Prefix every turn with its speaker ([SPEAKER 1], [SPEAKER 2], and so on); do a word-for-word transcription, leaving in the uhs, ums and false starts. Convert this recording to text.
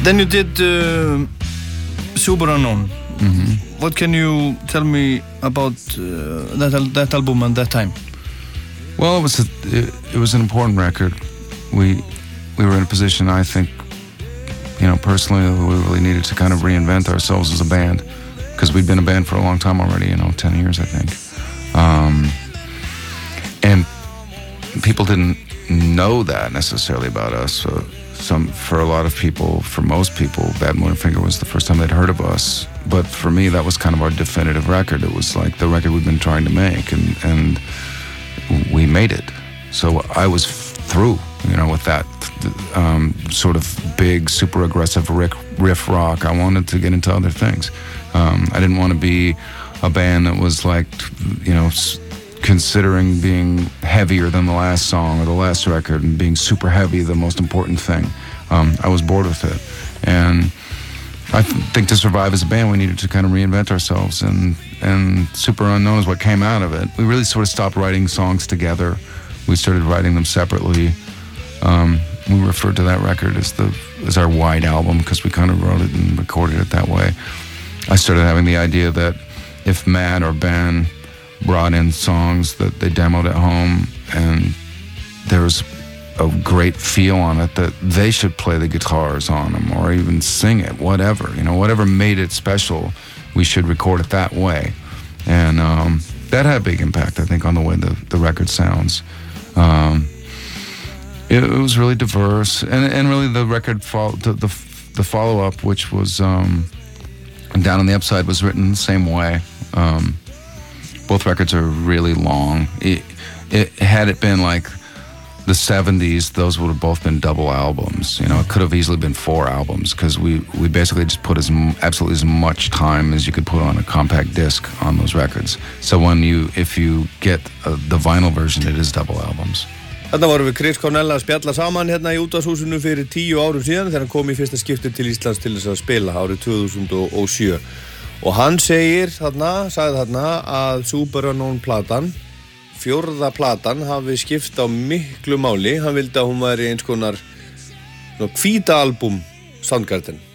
[SPEAKER 1] Then you did uh, Super Unknown.
[SPEAKER 2] Mm-hmm.
[SPEAKER 1] What can you tell me about uh, that that album and that time?
[SPEAKER 2] Well, it was a, it, it was an important record. We we were in a position, I think, you know, personally, we really needed to kind of reinvent ourselves as a band, because we'd been a band for a long time already, you know, ten years, I think. Um, and people didn't know that necessarily about us. So some, for a lot of people, for most people, Bad Moon and Finger was the first time they'd heard of us. But for me, that was kind of our definitive record. It was like the record we'd been trying to make, and, and we made it. So I was through, you know, with that um, sort of big, super aggressive riff, riff rock. I wanted to get into other things. Um, I didn't want to be a band that was like, you know, considering being heavier than the last song or the last record and being super heavy the most important thing. Um, I was bored with it. And I th- think to survive as a band, we needed to kind of reinvent ourselves, and, and Super Unknown is what came out of it. We really sort of stopped writing songs together. We started writing them separately. Um, we referred to that record as the as our White Album because we kind of wrote it and recorded it that way. I started having the idea that if Matt or Ben brought in songs that they demoed at home and there was a great feel on it, that they should play the guitars on them or even sing it, whatever, you know, whatever made it special, we should record it that way. And um, that had a big impact, I think, on the way the, the record sounds. Um, it, it was really diverse, and and really the record, fo- the, the, the follow-up, which was um, Down on the Upside, was written the same way. Um, both records are really long. It, it, had it been like the seventies, those would have both been double albums. You know, it could have easily been four albums because we, we basically just put as m- absolutely as much time as you could put on a compact disc on those records. So when you, if you get uh, the vinyl version, it is double albums.
[SPEAKER 1] Þarna vorum við Chris Cornell að spjalla saman hérna í útvarpshúsinu fyrir tíu árum síðan þegar hann kom í fyrsta skipti til Íslands til þess að spila árið tvö þúsund og sjö. Og hann segir þarna, sagði þarna að Super Unknown platan, fjórða platan, hafi skipt á miklu máli. Hann vildi að hún væri eins konar hvíta album Soundgarden.